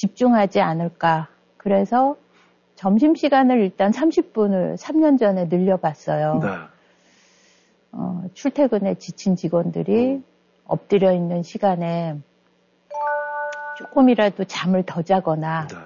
집중하지 않을까. 그래서 점심시간을 일단 30분을 3년 전에 늘려봤어요. 네. 출퇴근에 지친 직원들이 엎드려 있는 시간에 조금이라도 잠을 더 자거나 네.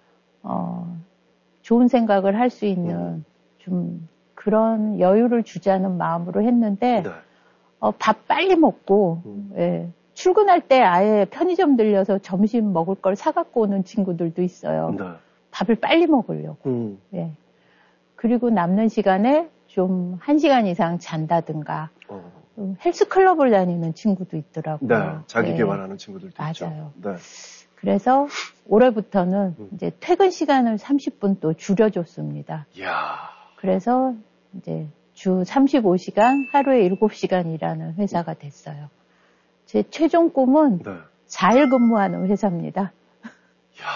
좋은 생각을 할 수 있는 좀 그런 여유를 주자는 마음으로 했는데 네. 밥 빨리 먹고 예, 출근할 때 아예 편의점 들려서 점심 먹을 걸 사갖고 오는 친구들도 있어요. 네. 밥을 빨리 먹으려고. 예. 그리고 남는 시간에 좀 1시간 이상 잔다든가 헬스클럽을 다니는 친구도 있더라고요. 네. 자기 예. 개발하는 친구들도 맞아요. 있죠. 네. 그래서 올해부터는 이제 퇴근 시간을 30분 또 줄여줬습니다. 이야. 그래서 이제 주 35시간, 하루에 7시간 일하는 회사가 됐어요. 제 최종 꿈은 네. 4일 근무하는 회사입니다. 이야.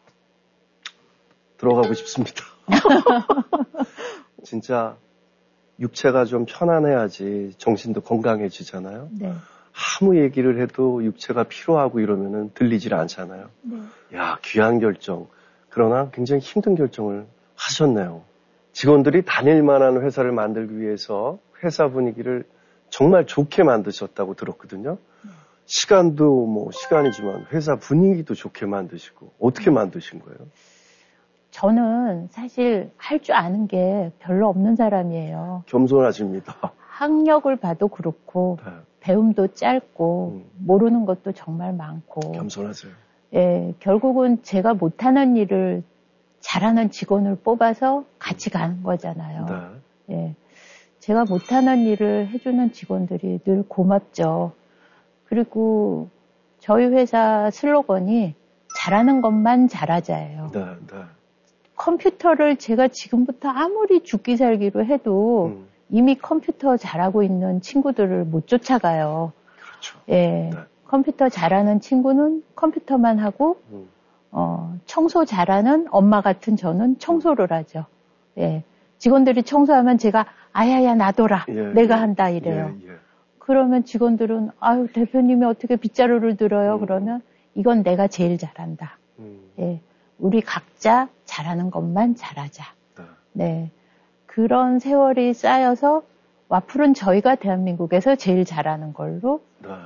들어가고 싶습니다. 진짜 육체가 좀 편안해야지 정신도 건강해지잖아요. 네. 아무 얘기를 해도 육체가 피로하고 이러면은 들리질 않잖아요. 네. 야, 귀한 결정. 그러나 굉장히 힘든 결정을 하셨네요. 직원들이 다닐 만한 회사를 만들기 위해서 회사 분위기를 정말 좋게 만드셨다고 들었거든요. 시간도 뭐 시간이지만 회사 분위기도 좋게 만드시고 어떻게 만드신 거예요? 저는 사실 할 줄 아는 게 별로 없는 사람이에요. 겸손하십니다. 학력을 봐도 그렇고 네. 배움도 짧고 모르는 것도 정말 많고 겸손하세요. 예, 결국은 제가 못하는 일을 잘하는 직원을 뽑아서 같이 가는 거잖아요. 네. 예, 제가 못하는 일을 해주는 직원들이 늘 고맙죠. 그리고 저희 회사 슬로건이 잘하는 것만 잘하자예요. 네, 네. 컴퓨터를 제가 지금부터 아무리 죽기 살기로 해도 이미 컴퓨터 잘하고 있는 친구들을 못 쫓아가요. 그렇죠. 예, 네. 컴퓨터 잘하는 친구는 컴퓨터만 하고 청소 잘하는 엄마 같은 저는 청소를 하죠. 예, 직원들이 청소하면 제가 아야야 놔둬라. 내가 한다 이래요. 그러면 직원들은 아유 대표님이 어떻게 빗자루를 들어요? 그러면 이건 내가 제일 잘한다. 예, 우리 각자 잘하는 것만 잘하자. 네, 그런 세월이 쌓여서 와플은 저희가 대한민국에서 제일 잘하는 걸로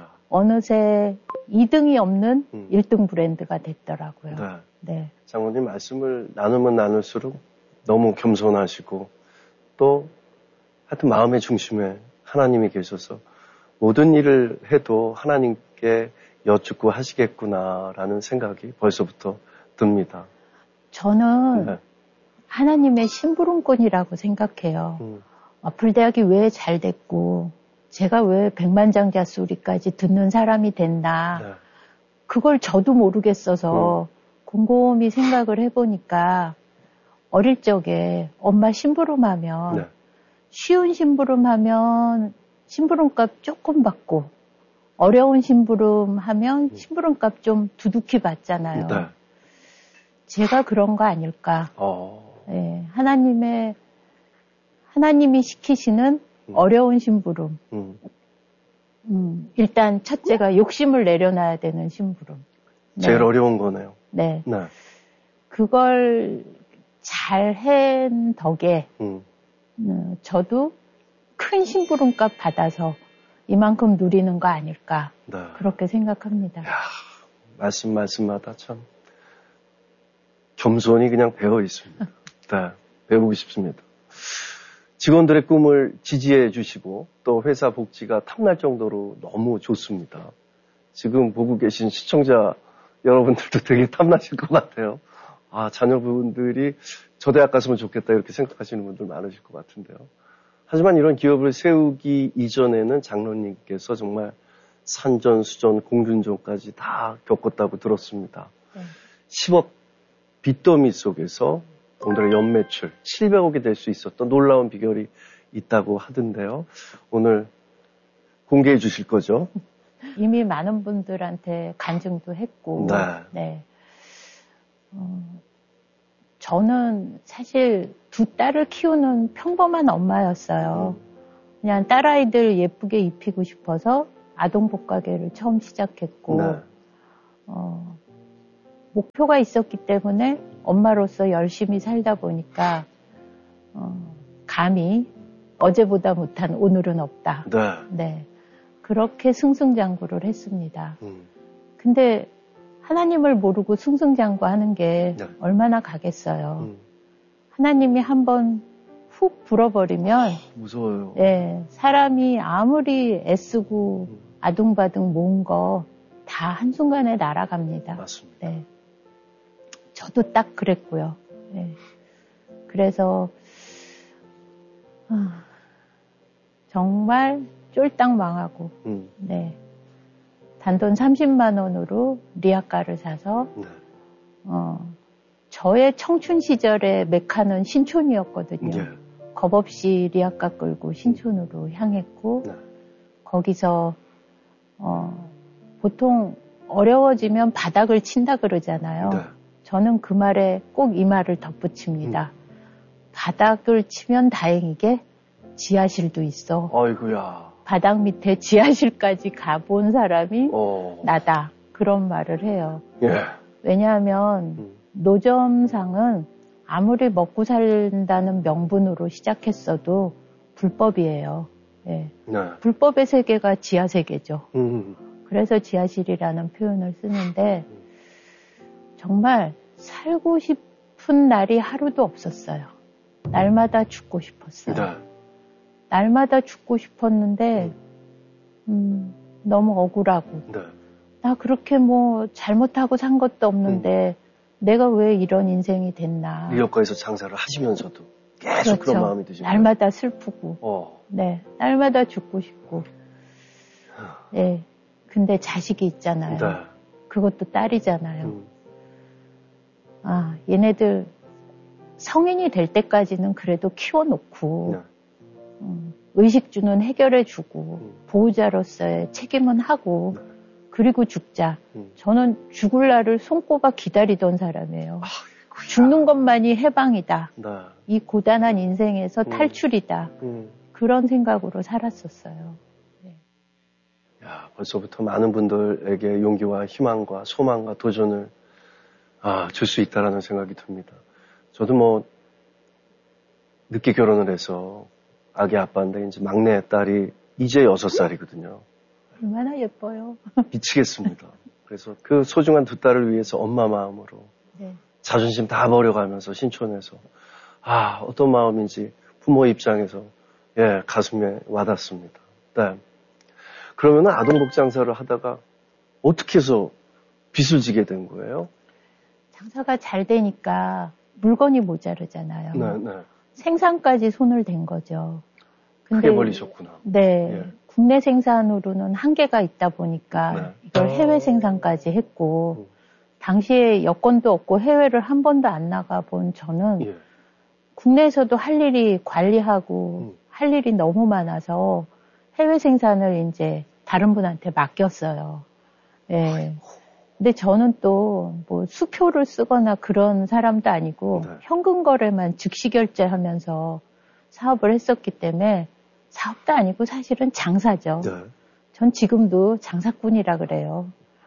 어느새 2등이 없는 1등 브랜드가 됐더라고요. 네. 네. 장모님 말씀을 나누면 나눌수록 너무 겸손하시고 또 하여튼 마음의 중심에 하나님이 계셔서 모든 일을 해도 하나님께 여쭙고 하시겠구나라는 생각이 벌써부터 듭니다. 저는 네. 하나님의 심부름꾼이라고 생각해요. 와플대학이 왜 잘 됐고 제가 왜 백만장자 소리까지 듣는 사람이 됐나. 네. 그걸 저도 모르겠어서 곰곰이 생각을 해보니까 어릴 적에 엄마 심부름하면 네. 쉬운 심부름하면 심부름값 조금 받고 어려운 심부름하면 심부름값 좀 두둑히 받잖아요. 네. 제가 그런 거 아닐까. 네, 하나님이 시키시는 어려운 심부름. 일단 첫째가 욕심을 내려놔야 되는 심부름. 네. 제일 어려운 거네요. 네. 네. 그걸 잘 한 덕에 저도 큰 심부름값 받아서 이만큼 누리는 거 아닐까. 네. 그렇게 생각합니다. 야, 말씀마다 참 겸손히 그냥 배어 있습니다. 네, 배우고 싶습니다. 직원들의 꿈을 지지해 주시고 또 회사 복지가 탐날 정도로 너무 좋습니다. 지금 보고 계신 시청자 여러분들도 되게 탐나실 것 같아요. 아, 자녀분들이 저 대학 갔으면 좋겠다 이렇게 생각하시는 분들 많으실 것 같은데요. 하지만 이런 기업을 세우기 이전에는 장로님께서 정말 산전수전, 공균전까지 다 겪었다고 들었습니다. 10억 빚더미 속에서 오늘의 연매출 700억이 될 수 있었던 놀라운 비결이 있다고 하던데요. 오늘 공개해 주실 거죠? 이미 많은 분들한테 간증도 했고, 네. 저는 사실 두 딸을 키우는 평범한 엄마였어요. 그냥 딸아이들 예쁘게 입히고 싶어서 아동복가게를 처음 시작했고, 목표가 있었기 때문에 엄마로서 열심히 살다 보니까 감히 어제보다 못한 오늘은 없다. 네. 네. 그렇게 승승장구를 했습니다. 근데 하나님을 모르고 승승장구하는 게 네. 얼마나 가겠어요. 하나님이 한번 훅 불어버리면 무서워요. 네, 사람이 아무리 애쓰고 아둥바둥 모은 거 다 한순간에 날아갑니다. 맞습니다. 네. 저도 딱 그랬고요. 네. 그래서 정말 쫄딱 망하고 네. 단돈 30만 원으로 리아카를 사서 네. 저의 청춘 시절의 메카는 신촌이었거든요. 네. 겁없이 리아카 끌고 신촌으로 향했고 네. 거기서 보통 어려워지면 바닥을 친다 그러잖아요. 네. 저는 그 말에 꼭 이 말을 덧붙입니다. 바닥을 치면 다행이게 지하실도 있어. 아이고야. 바닥 밑에 지하실까지 가본 사람이 나다. 그런 말을 해요. 예. 왜냐하면 노점상은 아무리 먹고 산다는 명분으로 시작했어도 불법이에요. 예. 네. 불법의 세계가 지하 세계죠. 그래서 지하실이라는 표현을 쓰는데 정말 살고 싶은 날이 하루도 없었어요. 날마다 죽고 싶었어요. 네. 날마다 죽고 싶었는데 너무 억울하고 네. 나 그렇게 뭐 잘못하고 산 것도 없는데 내가 왜 이런 인생이 됐나. 리어카에서 장사를 하시면서도 계속 그렇죠. 그런 마음이 드시고 날마다 슬프고 네, 날마다 죽고 싶고 네. 근데 자식이 있잖아요. 네. 그것도 딸이잖아요. 얘네들 성인이 될 때까지는 그래도 키워놓고 네. 의식주는 해결해주고 보호자로서의 책임은 하고 그리고 죽자. 저는 죽을 날을 손꼽아 기다리던 사람이에요. 죽는 것만이 해방이다. 네. 이 고단한 인생에서 탈출이다. 그런 생각으로 살았었어요. 네. 야, 벌써부터 많은 분들에게 용기와 희망과 소망과 도전을 줄 수 있다라는 생각이 듭니다. 저도 뭐 늦게 결혼을 해서 아기 아빠인데 이제 막내 딸이 이제 6살이거든요. 얼마나 예뻐요. 미치겠습니다. 그래서 그 소중한 두 딸을 위해서 엄마 마음으로 네. 자존심 다 버려가면서 신촌에서 어떤 마음인지 부모 입장에서 가슴에 와닿습니다. 네. 그러면 아동복 장사를 하다가 어떻게 해서 빚을 지게 된 거예요? 장사가 잘 되니까 물건이 모자르잖아요. 네, 네. 생산까지 손을 댄 거죠. 근데 크게 벌리셨구나. 네. 예. 국내 생산으로는 한계가 있다 보니까 네. 이걸 해외 생산까지 했고 당시에 여건도 없고 해외를 한 번도 안 나가본 저는 국내에서도 할 일이 관리하고 할 일이 너무 많아서 해외 생산을 이제 다른 분한테 맡겼어요. 예. 근데 저는 또 뭐 수표를 쓰거나 그런 사람도 아니고 현금 거래만 즉시 결제하면서 사업을 했었기 때문에 사업도 아니고 사실은 장사죠. 전 지금도 장사꾼이라 그래요.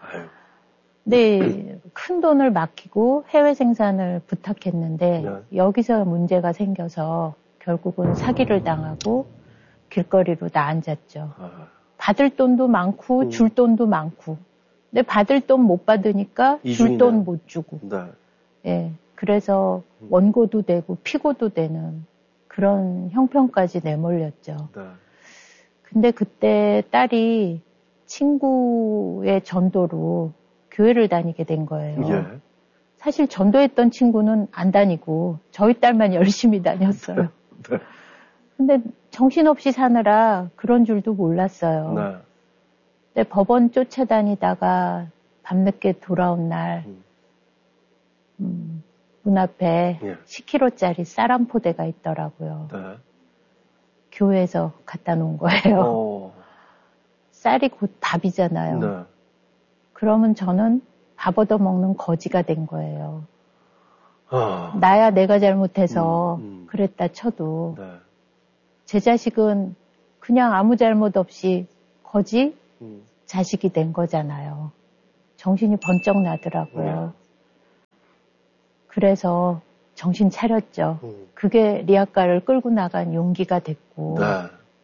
근데 큰 돈을 맡기고 해외 생산을 부탁했는데 여기서 문제가 생겨서 결국은 사기를 당하고 길거리로 나앉았죠. 받을 돈도 많고 줄 돈도 많고. 근데 받을 돈 못 받으니까 줄 돈 못 주고. 예. 그래서 원고도 되고 피고도 되는 그런 형편까지 내몰렸죠. 근데 그때 딸이 친구의 전도로 교회를 다니게 된 거예요. 사실 전도했던 친구는 안 다니고 저희 딸만 열심히 다녔어요. 근데 정신없이 사느라 그런 줄도 몰랐어요. 근데 법원 쫓아다니다가 밤늦게 돌아온 날 문 앞에 10kg짜리 쌀 한 포대가 있더라고요. 교회에서 갖다 놓은 거예요. 쌀이 곧 밥이잖아요. 그러면 저는 밥 얻어 먹는 거지가 된 거예요. 나야 내가 잘못해서 그랬다 쳐도 제 자식은 그냥 아무 잘못 없이 거지 자식이 된 거잖아요. 정신이 번쩍 나더라고요. 그래서 정신 차렸죠. 그게 리아카를 끌고 나간 용기가 됐고. 네.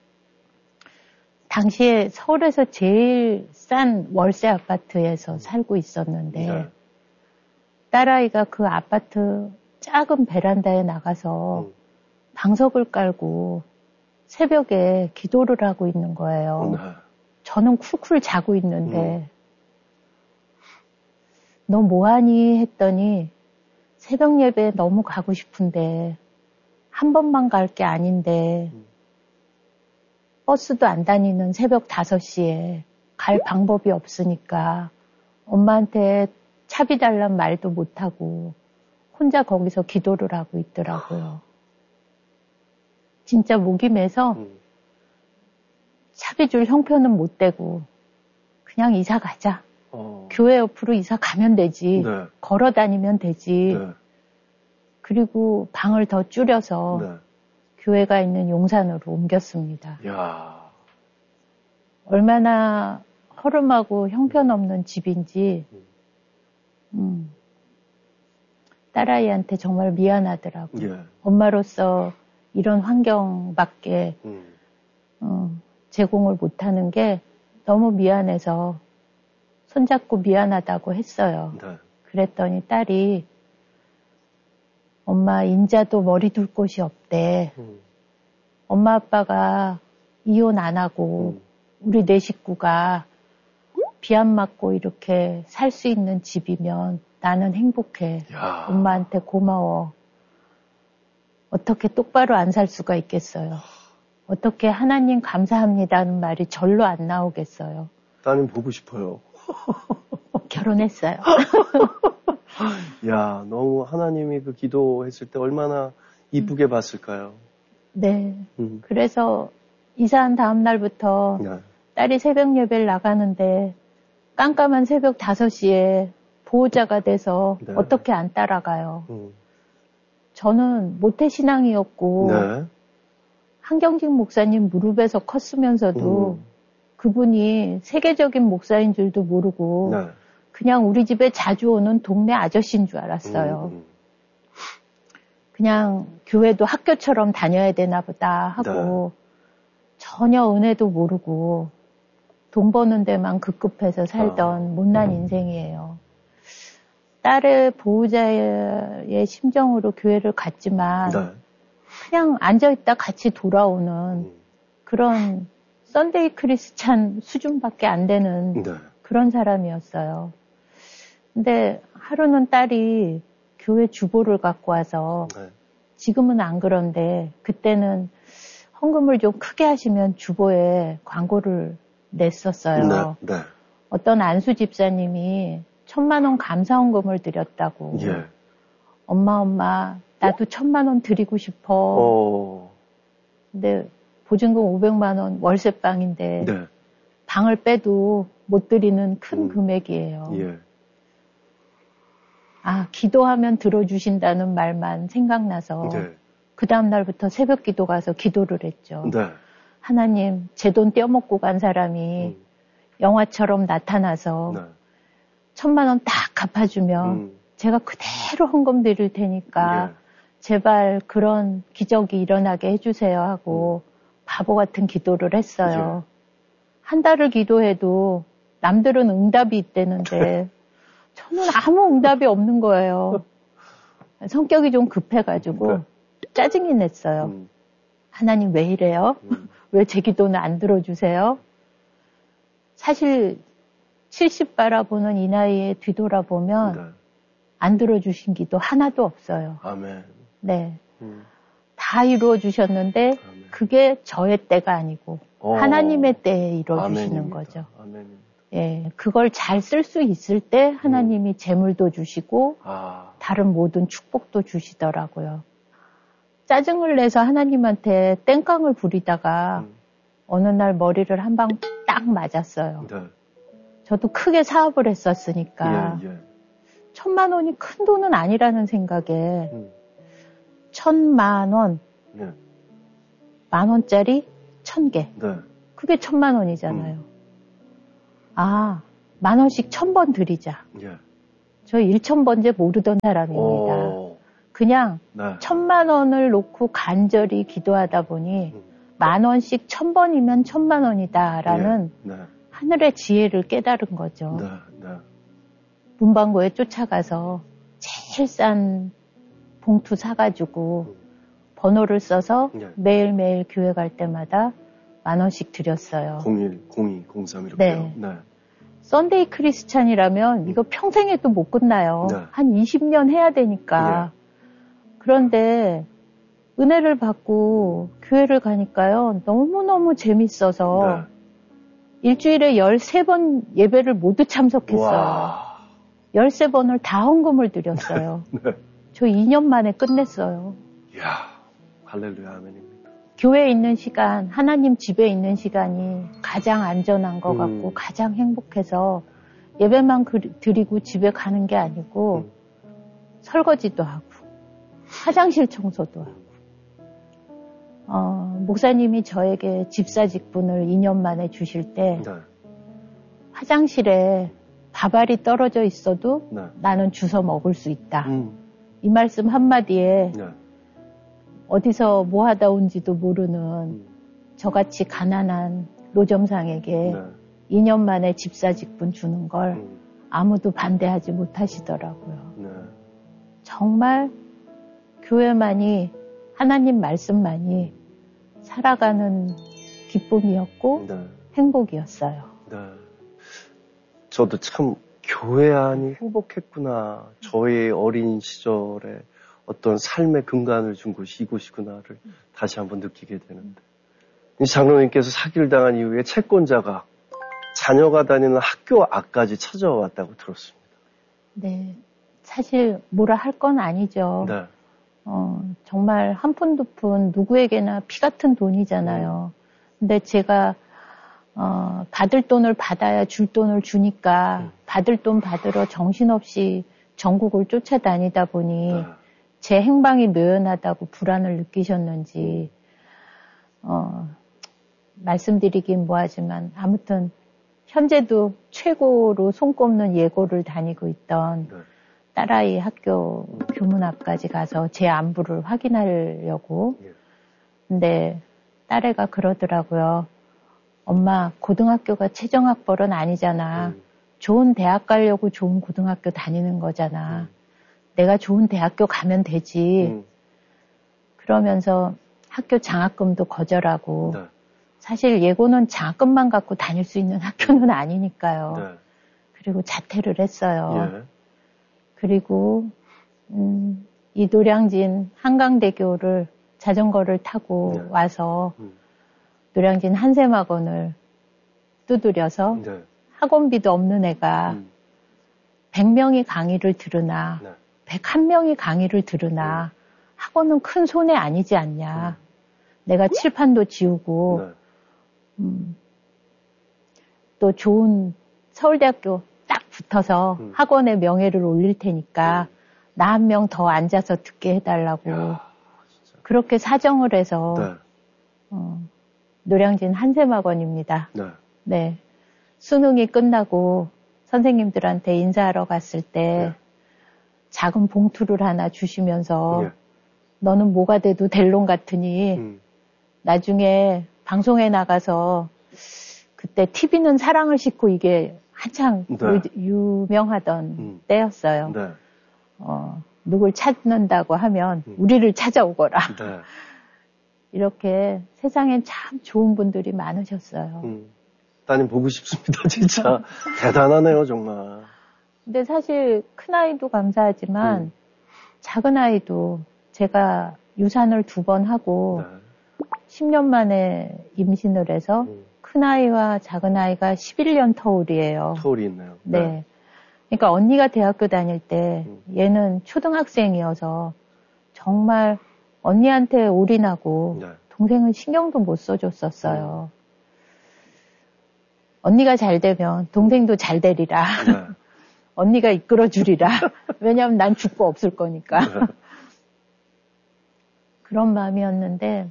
당시에 서울에서 제일 싼 월세 아파트에서 살고 있었는데 네. 딸아이가 그 아파트 작은 베란다에 나가서 방석을 깔고 새벽에 기도를 하고 있는 거예요. 네. 저는 쿨쿨 자고 있는데 너 뭐하니 했더니 새벽 예배 너무 가고 싶은데 한 번만 갈 게 아닌데 버스도 안 다니는 새벽 5시에 갈 방법이 없으니까 엄마한테 차비 달란 말도 못하고 혼자 거기서 기도를 하고 있더라고요. 진짜 목이 메서 차비 줄 형편은 못 대고 그냥 이사 가자. 교회 옆으로 이사 가면 되지. 네. 걸어 다니면 되지. 네. 그리고 방을 더 줄여서 네. 교회가 있는 용산으로 옮겼습니다. 야. 얼마나 허름하고 형편없는 집인지 딸아이한테 정말 미안하더라고요. 예. 엄마로서 이런 환경밖에 제공을 못하는 게 너무 미안해서 손잡고 미안하다고 했어요. 네. 그랬더니 딸이 엄마 인자도 머리 둘 곳이 없대. 엄마 아빠가 이혼 안 하고 우리 4식구가 비 안 맞고 이렇게 살 수 있는 집이면 나는 행복해. 야. 엄마한테 고마워. 어떻게 똑바로 안 살 수가 있겠어요. 어떻게 하나님 감사합니다는 말이 절로 안 나오겠어요. 따님 보고 싶어요. 결혼했어요. 야, 너무 하나님이 그 기도했을 때 얼마나 이쁘게 봤을까요? 네. 그래서 이사한 다음 날부터 네. 딸이 새벽 예배를 나가는데 깜깜한 새벽 5시에 보호자가 돼서 네. 어떻게 안 따라가요. 저는 모태신앙이었고 네. 한경직 목사님 무릎에서 컸으면서도 그분이 세계적인 목사인 줄도 모르고 네. 그냥 우리 집에 자주 오는 동네 아저씨인 줄 알았어요. 그냥 교회도 학교처럼 다녀야 되나 보다 하고 전혀 은혜도 모르고 돈 버는 데만 급급해서 살던 못난 인생이에요. 딸의 보호자의 심정으로 교회를 갔지만 네. 그냥 앉아있다 같이 돌아오는 그런 썬데이 크리스찬 수준밖에 안 되는 네. 그런 사람이었어요. 근데 하루는 딸이 교회 주보를 갖고 와서 네. 지금은 안 그런데 그때는 헌금을 좀 크게 하시면 주보에 광고를 냈었어요. 네. 네. 어떤 안수 집사님이 1,000만 원 감사 헌금을 드렸다고. 예. 엄마 나도 1,000만 원 드리고 싶어. 근데 보증금 500만 원 월세방인데 네. 방을 빼도 못 드리는 큰 금액이에요. 예. 아, 기도하면 들어주신다는 말만 생각나서 네. 그 다음 날부터 새벽 기도 가서 기도를 했죠. 네. 하나님, 제 돈 떼어먹고 간 사람이 영화처럼 나타나서 네. 1,000만 원 딱 갚아주면 제가 그대로 헌금 드릴 테니까 예. 제발 그런 기적이 일어나게 해주세요 하고 바보 같은 기도를 했어요. 한 달을 기도해도 남들은 응답이 있다는데 저는 아무 응답이 없는 거예요. 성격이 좀 급해가지고 짜증이 냈어요. 하나님 왜 이래요? 왜 제 기도는 안 들어주세요? 사실 70 바라보는 이 나이에 뒤돌아보면 네. 안 들어주신 기도 하나도 없어요. 아멘. 네. 다 이루어 주셨는데 아멘. 그게 저의 때가 아니고 하나님의 때에 이루어 주시는 아멘입니다. 거죠. 아멘입니다. 예, 그걸 잘 쓸 수 있을 때 하나님이 재물도 주시고 다른 모든 축복도 주시더라고요. 짜증을 내서 하나님한테 땡깡을 부리다가 어느 날 머리를 한 방 딱 맞았어요. 네. 저도 크게 사업을 했었으니까 예, 예. 1,000만 원이 큰 돈은 아니라는 생각에 1,000만 원, 예. 10,000원짜리 1,000개. 네. 그게 1,000만 원이잖아요. 아, 10,000원씩 1,000번 드리자. 예. 저 1,000번째 모르던 사람입니다. 오. 그냥 1,000만 원을 놓고 간절히 기도하다 보니 10,000원씩 1,000번이면 1,000만 원이다라는 하늘의 지혜를 깨달은 거죠. 문방구에 쫓아가서 제일 싼 봉투 사가지고 번호를 써서 매일매일 교회 갈 때마다 10,000원씩 드렸어요. 01, 02, 03 이렇게요. 네. 썬데이 크리스찬이라면 이거 평생에도 못 끝나요. 한 20년 해야 되니까. 그런데 은혜를 받고 교회를 가니까요. 너무너무 재밌어서 일주일에 13번 예배를 모두 참석했어요. 와. 13번을 다 헌금을 드렸어요. 저 2년 만에 끝냈어요. 이야, 할렐루야, 아멘입니다. 교회에 있는 시간, 하나님 집에 있는 시간이 가장 안전한 것 같고 가장 행복해서 예배만 드리고 집에 가는 게 아니고 설거지도 하고 화장실 청소도 하고 목사님이 저에게 집사 직분을 2년 만에 주실 때 화장실에 밥알이 떨어져 있어도 나는 주워 먹을 수 있다. 이 말씀 한마디에 어디서 뭐 하다 온지도 모르는 저같이 가난한 노점상에게 2년 만에 집사 직분 주는 걸 아무도 반대하지 못하시더라고요. 정말 교회만이 하나님 말씀만이 살아가는 기쁨이었고 행복이었어요. 저도 참 교회 안이 행복했구나. 저의 어린 시절에 어떤 삶의 근간을 준 곳이 이곳이구나를 다시 한번 느끼게 되는데, 이 장로님께서 사기를 당한 이후에 채권자가 자녀가 다니는 학교 앞까지 찾아왔다고 들었습니다. 네, 사실 뭐라 할 건 아니죠. 정말 한 푼 두 푼 누구에게나 피 같은 돈이잖아요. 근데 제가 받을 돈을 받아야 줄 돈을 주니까 받을 돈 받으러 정신없이 전국을 쫓아다니다 보니 제 행방이 묘연하다고 불안을 느끼셨는지 말씀드리긴 뭐하지만 아무튼 현재도 최고로 손꼽는 예고를 다니고 있던 딸아이 학교 교문 앞까지 가서 제 안부를 확인하려고. 근데 딸애가 그러더라고요. 엄마, 고등학교가 최종학벌은 아니잖아. 좋은 대학 가려고 좋은 고등학교 다니는 거잖아. 내가 좋은 대학교 가면 되지. 그러면서 학교 장학금도 거절하고 사실 예고는 장학금만 갖고 다닐 수 있는 학교는 아니니까요. 그리고 자퇴를 했어요. 그리고 이 노량진 한강대교를 자전거를 타고 와서 노량진 한샘학원을 두드려서 학원비도 없는 애가 100명이 강의를 들으나 101명이 강의를 들으나 학원은 큰 손해 아니지 않냐. 내가 칠판도 지우고 또 좋은 서울대학교 딱 붙어서 학원의 명예를 올릴 테니까 나 한 명 더 앉아서 듣게 해달라고 그렇게 사정을 해서 노량진 한샘학원입니다. 네. 수능이 끝나고 선생님들한테 인사하러 갔을 때 작은 봉투를 하나 주시면서 너는 뭐가 돼도 될 놈 같으니 나중에 방송에 나가서 그때 TV는 사랑을 싣고 이게 한창 유명하던 때였어요. 누굴 찾는다고 하면 우리를 찾아오거라. 이렇게 세상엔 참 좋은 분들이 많으셨어요. 따님 보고 싶습니다. 진짜 대단하네요, 정말. 근데 사실 큰아이도 감사하지만 작은아이도 제가 유산을 2번 하고 10년 만에 임신을 해서 큰아이와 작은아이가 11년 터울이에요. 터울이 있나요? 네. 그러니까 언니가 대학교 다닐 때 얘는 초등학생이어서 정말 언니한테 올인하고 동생은 신경도 못 써줬었어요. 언니가 잘 되면 동생도 잘 되리라. 언니가 이끌어주리라. 왜냐하면 난 죽고 없을 거니까. 그런 마음이었는데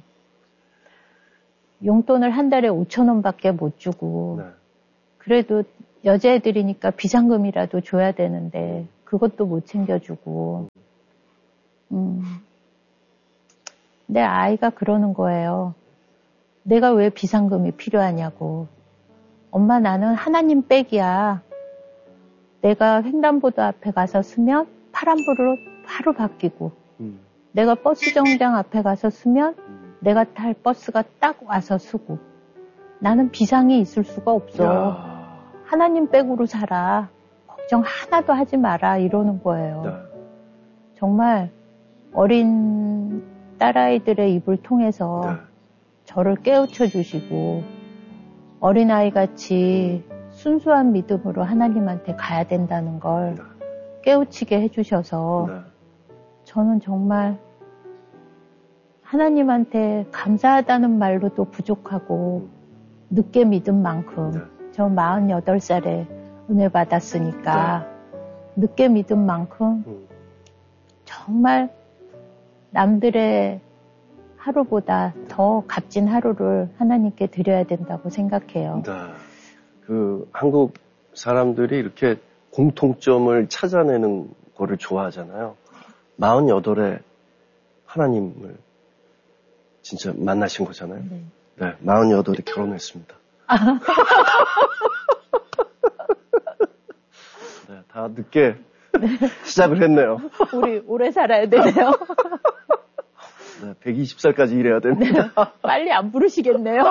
용돈을 한 달에 5,000원밖에 못 주고 그래도 여자애들이니까 비상금이라도 줘야 되는데 그것도 못 챙겨주고 내 아이가 그러는 거예요. 내가 왜 비상금이 필요하냐고. 엄마 나는 하나님 백이야. 내가 횡단보도 앞에 가서 서면 파란불으로 바로 바뀌고 내가 버스 정류장 앞에 가서 서면 내가 탈 버스가 딱 와서 서고 나는 비상이 있을 수가 없어. 야. 하나님 백으로 살아. 걱정 하나도 하지 마라 이러는 거예요. 네. 정말 어린 딸아이들의 입을 통해서 네. 저를 깨우쳐 주시고 어린아이같이 순수한 믿음으로 하나님한테 가야 된다는 걸 네. 깨우치게 해주셔서 네. 저는 정말 하나님한테 감사하다는 말로도 부족하고 늦게 믿은 만큼 네. 저 48살에 은혜 받았으니까 늦게 믿은 만큼 정말 남들의 하루보다 더 값진 하루를 하나님께 드려야 된다고 생각해요. 네. 그 한국 사람들이 이렇게 공통점을 찾아내는 거를 좋아하잖아요. 48에 하나님을 진짜 만나신 거잖아요. 네. 네, 48에 결혼했습니다. 네, 다 늦게 시작을 했네요. 우리 오래 살아야 되네요. 네, 120살까지 일해야 됩니다. 네, 빨리 안 부르시겠네요.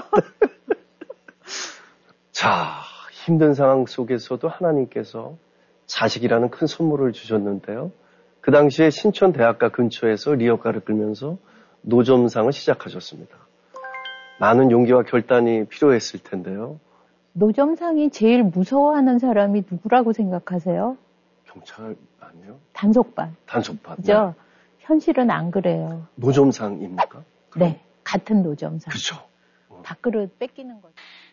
자, 힘든 상황 속에서도 하나님께서 자식이라는 큰 선물을 주셨는데요. 그 당시에 신촌대학가 근처에서 리어카를 끌면서 노점상을 시작하셨습니다. 많은 용기와 결단이 필요했을 텐데요. 노점상이 제일 무서워하는 사람이 누구라고 생각하세요? 경찰 아니에요? 단속반. 단속반. 그죠? 네. 현실은 안 그래요. 노점상입니까? 네, 같은 노점상. 그죠. 밥그릇 뺏기는 거죠.